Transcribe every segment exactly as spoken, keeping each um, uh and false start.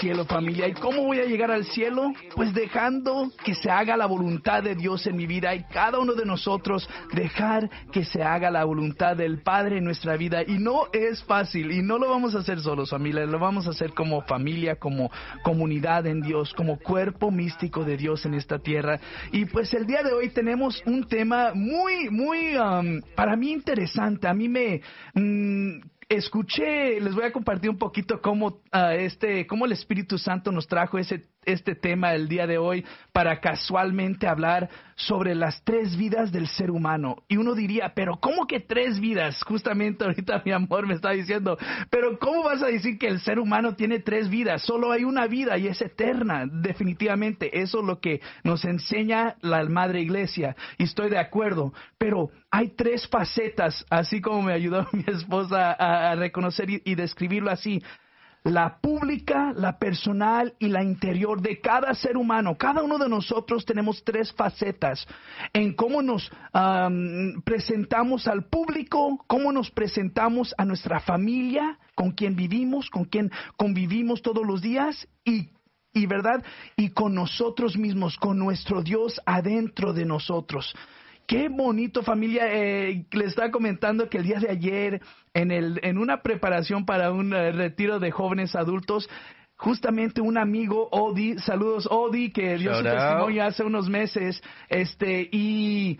cielo, familia. ¿Y cómo voy a llegar al cielo? Pues dejando que se haga la voluntad de Dios en mi vida, y cada uno de nosotros dejar que se haga la voluntad del Padre en nuestra vida. Y no es fácil, y no lo vamos a hacer solos, familia, lo vamos a hacer como familia, como comunidad en Dios, como cuerpo místico de Dios en esta tierra. Y pues el día de hoy tenemos un tema muy, muy, um, para mí interesante. A mí me... Mm, Escuché, les voy a compartir un poquito cómo uh, este, cómo el Espíritu Santo nos trajo ese este tema el día de hoy para casualmente hablar sobre las tres vidas del ser humano. Y uno diría, pero ¿cómo que tres vidas? Justamente ahorita mi amor me está diciendo, pero ¿cómo vas a decir que el ser humano tiene tres vidas? Solo hay una vida y es eterna, definitivamente. Eso es lo que nos enseña la Madre Iglesia, y estoy de acuerdo. Pero hay tres facetas, así como me ayudó mi esposa a, a reconocer y, y describirlo así. La pública, la personal y la interior de cada ser humano. Cada uno de nosotros tenemos tres facetas en cómo nos um, presentamos al público, cómo nos presentamos a nuestra familia, con quien vivimos, con quien convivimos todos los días, y y verdad, y con nosotros mismos, con nuestro Dios adentro de nosotros. Qué bonito, familia. Eh, les estaba comentando que el día de ayer, en el en una preparación para un uh, retiro de jóvenes adultos, justamente un amigo, Odi, saludos Odi, que dio Shout su out. testimonio hace unos meses, este, y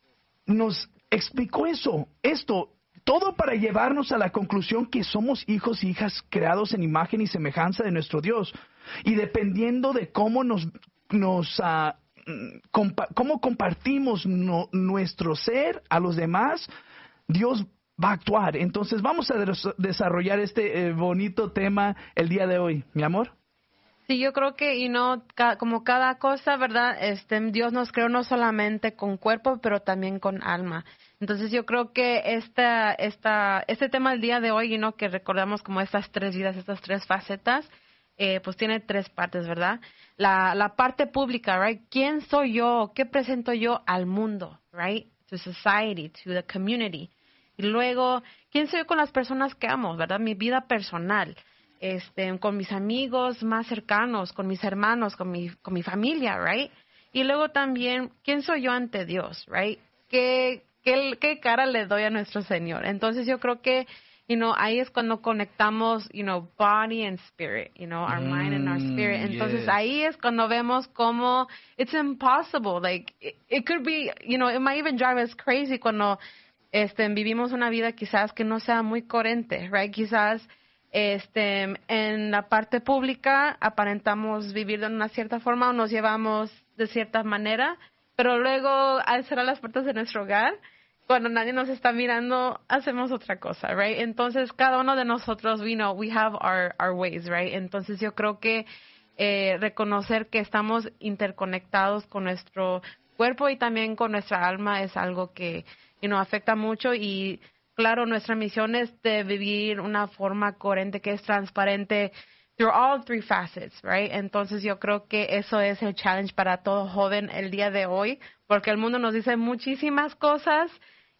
nos explicó eso, esto, todo para llevarnos a la conclusión que somos hijos y hijas creados en imagen y semejanza de nuestro Dios. Y dependiendo de cómo nos, nos uh, compa- cómo compartimos no, nuestro ser a los demás, Dios va a actuar. Entonces vamos a des- desarrollar este eh, bonito tema el día de hoy, mi amor. Sí, yo creo que, y no, ca- como cada cosa, ¿verdad? Este, Dios nos creó no solamente con cuerpo, pero también con alma. Entonces yo creo que esta, esta, este tema del día de hoy, y no que recordamos como estas tres vidas, estas tres facetas, eh, pues tiene tres partes, ¿verdad? La, la parte pública, right? ¿Quién soy yo? ¿Qué presento yo al mundo, right? To society, to the community. Y luego, ¿quién soy yo con las personas que amo, verdad? Mi vida personal. Este, con mis amigos más cercanos, con mis hermanos, con mi, con mi familia, right? Y luego también, ¿quién soy yo ante Dios, right? ¿Qué, qué, qué cara le doy a nuestro Señor? Entonces yo creo que, you know, ahí es cuando conectamos, you know, body and spirit, you know, our mind and our spirit. Entonces yes. ahí es cuando vemos como it's impossible, like, it, it could be, you know, it might even drive us crazy cuando este, vivimos una vida quizás que no sea muy coherente, right? Quizás Este, en la parte pública aparentamos vivir de una cierta forma o nos llevamos de cierta manera, pero luego al cerrar las puertas de nuestro hogar, cuando nadie nos está mirando, hacemos otra cosa, right? Entonces, cada uno de nosotros, we know, we have our, our ways, right? Entonces, yo creo que eh, reconocer que estamos interconectados con nuestro cuerpo y también con nuestra alma es algo que, you know, afecta mucho. Y claro, nuestra misión es de vivir una forma coherente, que es transparente through all three facets, right? Entonces yo creo que eso es el challenge para todo joven el día de hoy, porque el mundo nos dice muchísimas cosas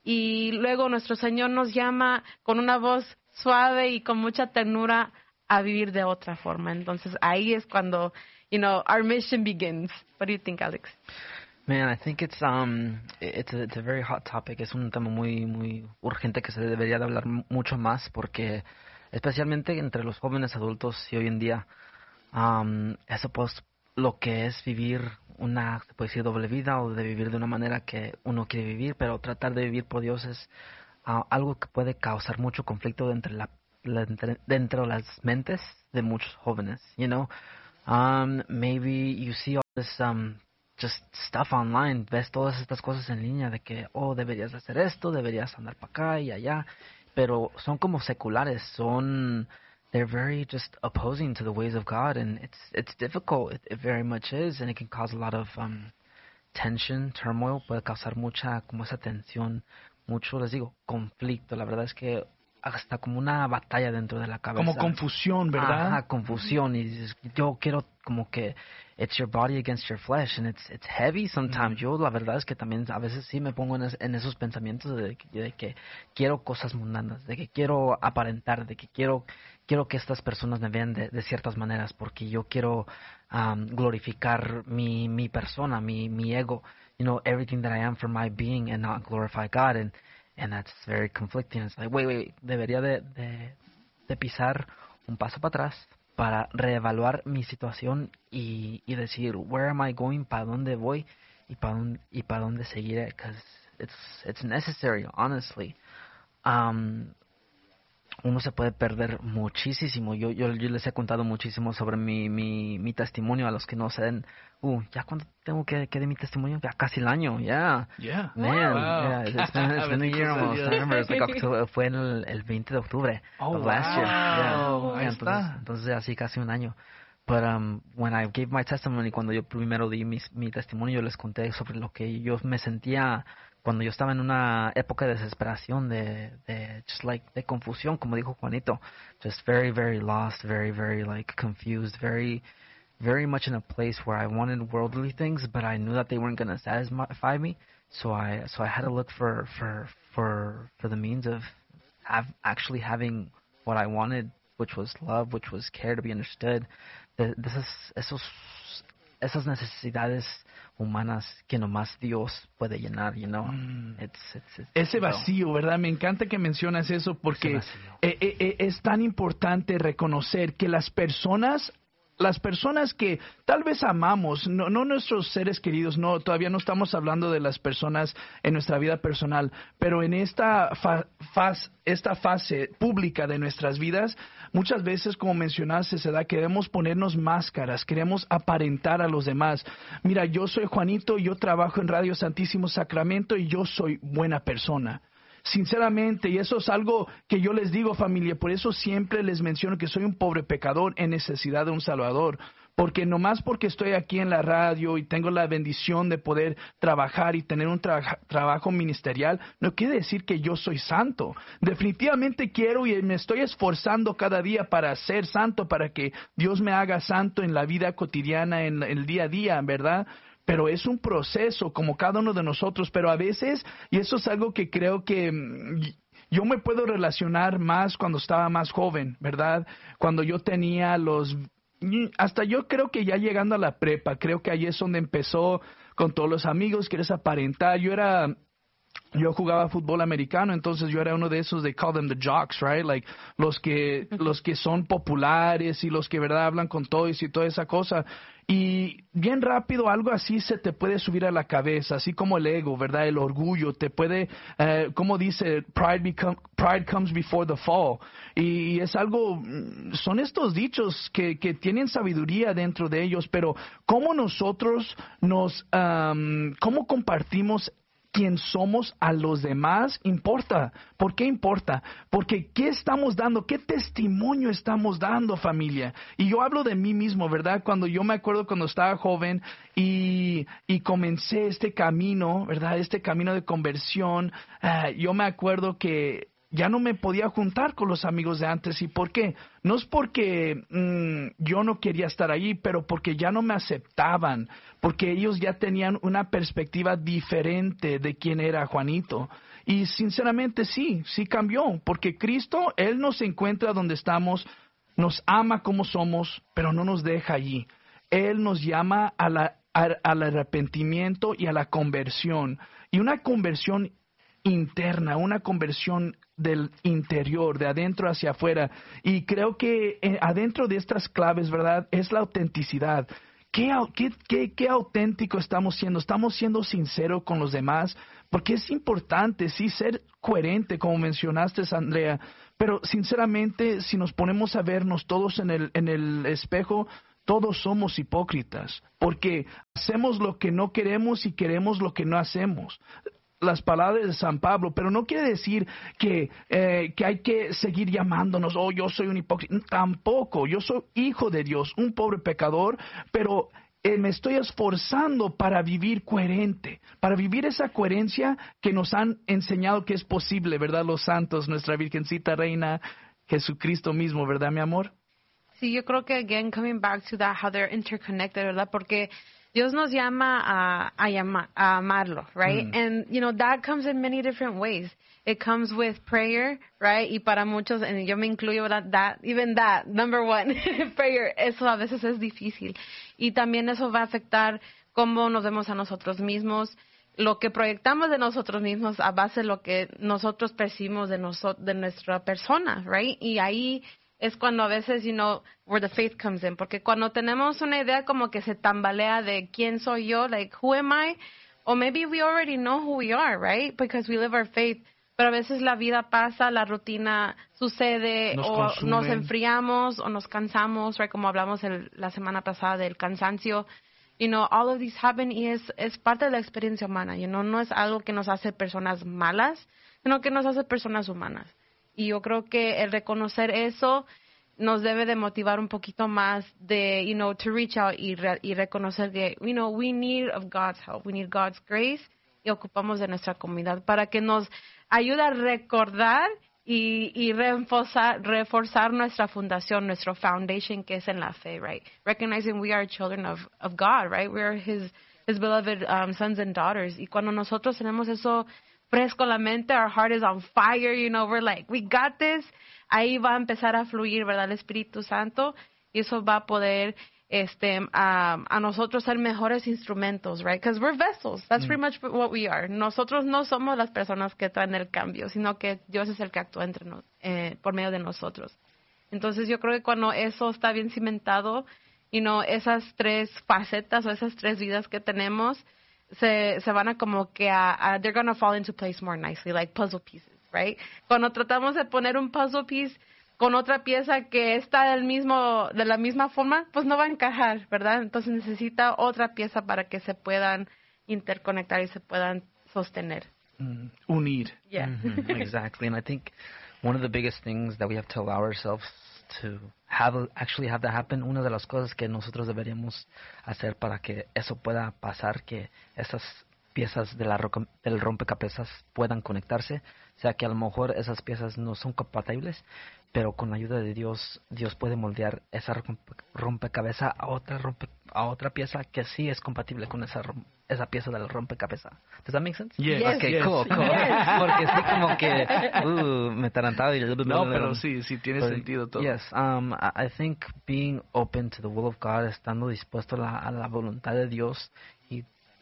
y luego nuestro Señor nos llama con una voz suave y con mucha ternura a vivir de otra forma. Entonces ahí es cuando, you know, our mission begins. What do you think, Alex? Man, I think it's um it's a, it's a very hot topic. Es un tema muy muy urgente que se debería de hablar m- mucho más, porque especialmente entre los jóvenes adultos y hoy en día um, eso pues lo que es vivir una, se puede decir, doble vida, o de vivir de una manera que uno quiere vivir, pero tratar de vivir por Dios es uh, algo que puede causar mucho conflicto entre la, la entre, dentro de las mentes de muchos jóvenes, you know. Um, maybe you see all this um just stuff online, ves todas estas cosas en línea de que, oh, deberías hacer esto, deberías andar para acá y allá, pero son como seculares, son, they're very just opposing to the ways of God, and it's it's difficult, it, it very much is, and it can cause a lot of um, tension, turmoil, puede causar mucha, como esa tensión, mucho, les digo, conflicto. La verdad es que hasta como una batalla dentro de la cabeza. Como confusión, ¿verdad? Ajá, confusión. Y dices, yo quiero como que it's your body against your flesh, and it's it's heavy sometimes. Mm. Yo la verdad es que también a veces sí me pongo en, es, en esos pensamientos de que, de que quiero cosas mundanas, de que quiero aparentar, de que quiero quiero que estas personas me vean de, de ciertas maneras, porque yo quiero um, glorificar mi mi persona, mi mi ego, you know, everything that I am for my being, and not glorify God, and and that's very conflicting. It's like, wait, wait, debería de de, de pisar un paso para atrás para reevaluar mi situación y, y decir, where am I going, para dónde voy y para dónde, y para dónde seguir, because it's it's necessary, honestly. Um, uno se puede perder muchísimo. Yo, yo yo les he contado muchísimo sobre mi mi, mi testimonio a los que no saben. Uh, ya cuando tengo que que de mi testimonio, ya casi el año, ya. Yeah. Man, wow. yeah, it's been, it's been a year almost. I remember, it's like October, fue en el, el veinte de octubre oh, of last wow. year. Yeah. Ahí yeah, está. Entonces, entonces así casi un año. But um, when I gave my testimony, cuando yo primero di mi, mi testimonio, yo les conté sobre lo que yo me sentía cuando yo estaba en una época de desesperación, de, de just like, de confusión, como dijo Juanito. Just very, very lost, very, very like confused, very, very much in a place where I wanted worldly things, but I knew that they weren't going to satisfy me. So I, so I had to look for, for, for, for the means of have, actually having what I wanted, which was love, which was care, to be understood. De, de esas, esos, esas necesidades humanas que nomás Dios puede llenar, you know. Mm. It's, it's, it's, Ese vacío, ¿verdad? Me encanta que mencionas eso porque eh, eh, es tan importante reconocer que las personas las personas que tal vez amamos, no, no nuestros seres queridos, no, todavía no estamos hablando de las personas en nuestra vida personal, pero en esta, fa, faz, esta fase pública de nuestras vidas, muchas veces, como mencionaste, se da, queremos ponernos máscaras, queremos aparentar a los demás. Mira, yo soy Juanito, yo trabajo en Radio Santísimo Sacramento y yo soy buena persona. Sinceramente, y eso es algo que yo les digo, familia, por eso siempre les menciono que soy un pobre pecador en necesidad de un Salvador, porque nomás porque estoy aquí en la radio y tengo la bendición de poder trabajar y tener un tra- trabajo ministerial, no quiere decir que yo soy santo. Definitivamente quiero y me estoy esforzando cada día para ser santo, para que Dios me haga santo en la vida cotidiana, en el día a día, ¿verdad? Pero es un proceso como cada uno de nosotros, pero a veces, y eso es algo que creo que yo me puedo relacionar más cuando estaba más joven, ¿verdad? Cuando yo tenía los, hasta yo creo que ya llegando a la prepa, creo que ahí es donde empezó con todos los amigos, quieres aparentar. Yo era, yo jugaba fútbol americano, entonces yo era uno de esos, they call them the jocks, right? Like, los que, los que son populares y los que, ¿verdad?, hablan con todos y toda esa cosa. Y bien rápido algo así se te puede subir a la cabeza, así como el ego, ¿verdad? El orgullo te puede, uh, como dice, pride, become, pride comes before the fall. Y, y es algo, son estos dichos que, que tienen sabiduría dentro de ellos, pero ¿cómo nosotros nos, um, cómo compartimos quién somos a los demás? Importa. ¿Por qué importa? Porque ¿qué estamos dando? ¿Qué testimonio estamos dando, familia? Y yo hablo de mí mismo, ¿verdad? Cuando yo me acuerdo cuando estaba joven y, y comencé este camino, ¿verdad? Este camino de conversión, uh, yo me acuerdo que ya no me podía juntar con los amigos de antes. ¿Y por qué? No es porque mmm, yo no quería estar allí, pero porque ya no me aceptaban, porque ellos ya tenían una perspectiva diferente de quién era Juanito. Y sinceramente sí, sí cambió, porque Cristo, Él nos encuentra donde estamos, nos ama como somos, pero no nos deja allí. Él nos llama a la, a, al arrepentimiento y a la conversión. Y una conversión interna, una conversión del interior, de adentro hacia afuera. Y creo que eh, adentro de estas claves, ¿verdad?, es la autenticidad. ¿Qué, qué, qué, qué auténtico estamos siendo? ¿Estamos siendo sinceros con los demás? Porque es importante, sí, ser coherente, como mencionaste, Andrea. Pero sinceramente, si nos ponemos a vernos todos en el, en el espejo, todos somos hipócritas. Porque hacemos lo que no queremos y queremos lo que no hacemos. Las palabras de San Pablo, pero no quiere decir que, eh, que hay que seguir llamándonos, oh, yo soy un hipócrita. Tampoco, yo soy hijo de Dios, un pobre pecador, pero eh, me estoy esforzando para vivir coherente, para vivir esa coherencia que nos han enseñado que es posible, ¿verdad? Los santos, nuestra Virgencita Reina, Jesucristo mismo, ¿verdad, mi amor? Sí, yo creo que, again, coming back to that, how they're interconnected, ¿verdad? Porque Dios nos llama a, a, llama, a amarlo, right? Mm. And, you know, that comes in many different ways. It comes with prayer, right? Y para muchos, and yo me incluyo, ¿verdad? That, even that, number one, prayer, eso a veces es difícil. Y también eso va a afectar cómo nos vemos a nosotros mismos, lo que proyectamos de nosotros mismos a base de lo que nosotros percibimos de, noso de nuestra persona, right? Y ahí es cuando a veces, you know, where the faith comes in. Porque cuando tenemos una idea como que se tambalea de quién soy yo, like, who am I? Or maybe we already know who we are, right? Because we live our faith. Pero a veces la vida pasa, la rutina sucede, Nos o consume. nos enfriamos, o nos cansamos, right? Como hablamos el, la semana pasada del cansancio. You know, all of these happen y es, es parte de la experiencia humana, you know, no es algo que nos hace personas malas, sino que nos hace personas humanas. Y yo creo que el reconocer eso nos debe de motivar un poquito más de, you know, to reach out y, re y reconocer que, you know, we need of God's help, we need God's grace y ocupamos de nuestra comunidad para que nos ayude a recordar y, y reforzar, reforzar nuestra fundación, nuestro foundation que es en la fe, right? Recognizing we are children of, of God, right? We are His, His beloved um, sons and daughters. Y cuando nosotros tenemos eso fresco en la mente, our heart is on fire, you know, we're like, we got this. Ahí va a empezar a fluir, ¿verdad? El Espíritu Santo y eso va a poder este um, a nosotros ser mejores instrumentos, right? Because we're vessels. That's mm. pretty much what we are. Nosotros no somos las personas que traen el cambio, sino que Dios es el que actúa entre nos, eh, por medio de nosotros. Entonces yo creo que cuando eso está bien cimentado, you know, esas tres facetas o esas tres vidas que tenemos se, se van a como que a, a they're gonna fall into place more nicely, like puzzle pieces, right? Cuando tratamos de poner un puzzle piece con otra pieza que está del mismo, de la misma forma, pues no va a encajar, ¿verdad? Entonces necesita otra pieza para que se puedan interconectar y se puedan sostener. Mm, unir. Yeah. Mm-hmm, exactly. And I think one of the biggest things that we have to allow ourselves to have actually have that happen, una de las cosas que nosotros deberíamos hacer para que eso pueda pasar, que esas piezas de la roca, del rompecabezas puedan conectarse, o sea que a lo mejor esas piezas no son compatibles, pero con la ayuda de Dios, Dios puede moldear esa rompecabezas a otra rompe, a otra pieza que sí es compatible con esa esa pieza del rompecabezas. Does that make sense? Yes. Yes. Okay, Yes. cool, cool. Yes. Porque sí como que uh, me tarantaba y No, pero sí, sí tiene But, sentido todo. Yes, um, I I think being open to the will of God, estando dispuesto a la, a la voluntad de Dios y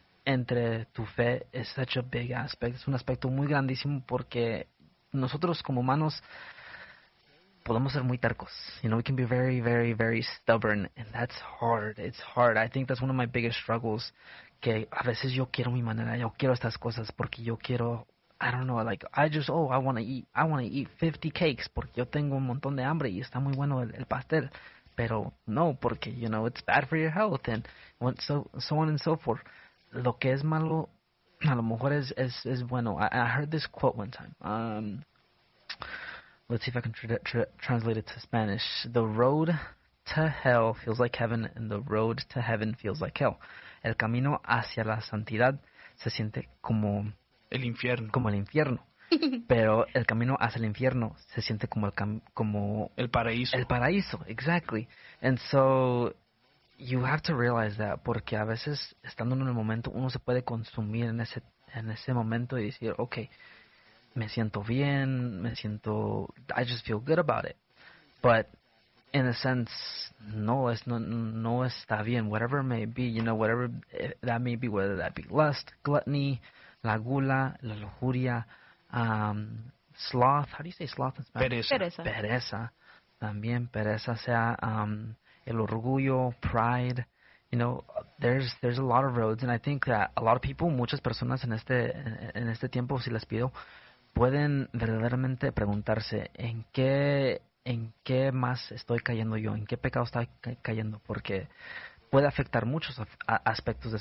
entre tu fe es such a big aspect, es un aspecto muy grandísimo porque nosotros como humanos podemos ser muy tercos. You know, we can be very, very, very stubborn, and that's hard. It's hard. I think that's one of my biggest struggles. Que a veces yo quiero mi manera, yo quiero estas cosas porque yo quiero, I don't know, like I just, oh, I want to eat, I want to eat fifty cakes porque yo tengo un montón de hambre y está muy bueno el, el pastel. Pero no, porque, you know, it's bad for your health and so, so on and so forth. Lo que es malo, a lo mejor es, es, es bueno. I, I heard this quote one time. Um, let's see if I can tra tra translate it to Spanish. The road to hell feels like heaven, and the road to heaven feels like hell. El camino hacia la santidad se siente como el infierno. Como el infierno. Pero el camino hacia el infierno se siente como el cam como el paraíso. El paraíso, exactly. And so you have to realize that, porque a veces estando en el momento uno se puede consumir en ese en ese momento y decir, okay, me siento bien, me siento, I just feel good about it. But in a sense, no, es no, no está bien. Whatever it may be, you know, whatever that may be, whether that be lust, gluttony, la gula, la lujuria, um, sloth. How do you say sloth in Spanish? Pereza. Pereza. También pereza, sea um, el orgullo, pride. You know, there's there's a lot of roads, and I think that a lot of people, muchas personas en este en este tiempo, si les pido, pueden verdaderamente preguntarse en qué en qué más estoy cayendo yo, en qué pecado estoy cayendo, porque puede afectar muchos aspectos de